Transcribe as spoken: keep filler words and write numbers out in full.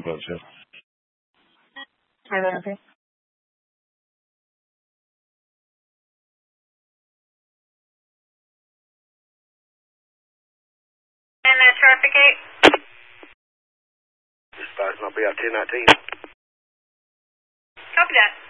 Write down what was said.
pretty much, yeah. Hi there, okay. And uh, traffic eight. Dispatch, I'll be out ten nineteen. Copy that.